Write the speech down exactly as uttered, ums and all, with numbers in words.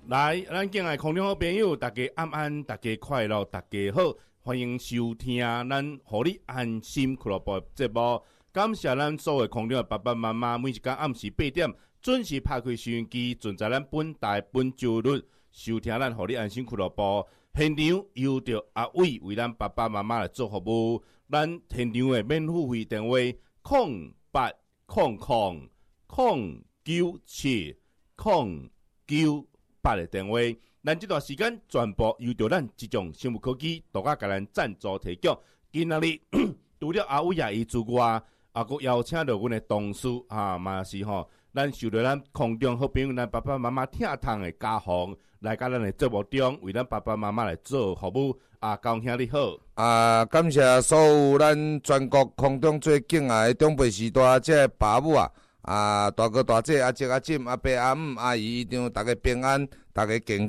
来，咱敬爱空中好朋友，大家安安，大家快乐，大家好，欢迎收听咱互你安心俱乐部节目。感谢咱所有空中的爸爸妈妈，每一天暗时八点准时拍开收音机，准在咱本台本周日收听咱互你安心俱乐部。现场由着阿伟为咱爸爸妈妈来做服务。咱现场的免付费电话：零八零零零九七零九八的电话。咱这段时间全部由着咱这种生物科技独家甲咱赞助提供。今仔日除了阿伟也伊之外，啊，佮邀请到阮的同事啊，嘛是吼，咱受到咱空中好朋友咱爸爸妈妈疼痛的家访来甲咱的节目中，为咱爸爸妈妈来做服务。啊，高兄你好！ 啊，感谢所有咱全国空中最敬爱的长辈时代这爸母啊，啊，大哥大姐、阿叔阿婶、阿伯阿姆、阿姨，一定大家平安，大家健